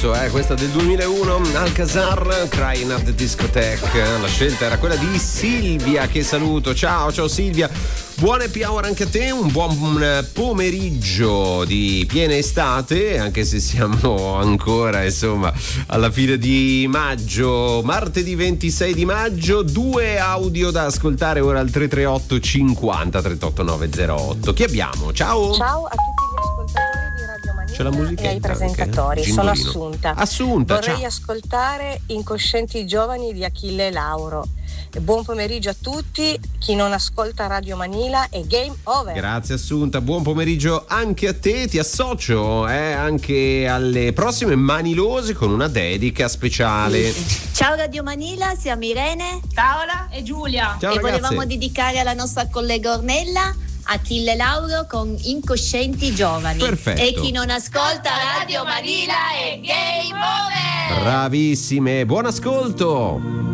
adesso, questa del 2001, Alcazar, Crying at the Discotheque. La scelta era quella di Silvia, che saluto. Ciao Silvia. Buon happy hour anche a te, un buon pomeriggio di piena estate, anche se siamo ancora insomma alla fine di maggio, martedì 26 di maggio. 2 audio da ascoltare ora al 338 50 38 908. Chi abbiamo? Ciao a tutti gli ascoltatori di Radio Manila. C'è la musichetta, e ai presentatori. anche. Sono Assunta. Vorrei ciao. ascoltare Incoscienti Giovani di Achille Lauro. Buon pomeriggio a tutti, chi non ascolta Radio Manila è game over. Grazie Assunta, buon pomeriggio anche a te. Ti associo anche alle prossime Manilose con una dedica speciale. Ciao Radio Manila, siamo Irene, Paola e Giulia. Ciao, e ragazze. volevamo dedicare alla nostra collega Ornella Achille Lauro con Incoscienti Giovani. Perfetto. E chi non ascolta Radio Manila è game over. Bravissime, buon ascolto.